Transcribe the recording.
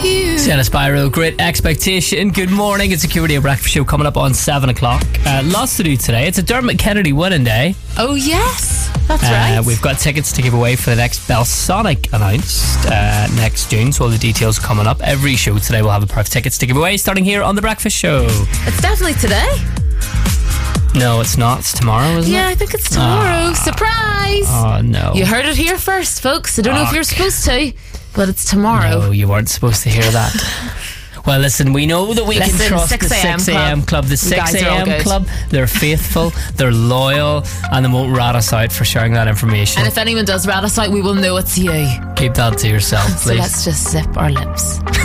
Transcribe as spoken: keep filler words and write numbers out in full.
you. Sienna Spyro, Great Expectation. Good morning. It's a Q Radio Breakfast Show coming up on seven o'clock. Uh, lots to do today. It's a Dermot Kennedy winning day. Oh, yes. That's Uh, right. We've got tickets to give away for the next Belsonic announced uh, next June, so all the details coming up. Every show today will have a pair of tickets to give away, starting here on The Breakfast Show. It's definitely today. No, it's not. It's tomorrow, isn't Yeah, it? I think it's tomorrow. Surprise. Oh, no. You heard it here first, folks. I don't know if Fuck. you're supposed to, but it's tomorrow. No, you weren't supposed to hear that. Well, listen, we know that we Listen, can trust six the a.m. six a.m. club. The You six guys are all a.m. good. club. They're faithful, they're loyal, and they won't rat us out for sharing that information. And if anyone does rat us out, we will know it's you. Keep that to yourself, So please. let's just zip our lips.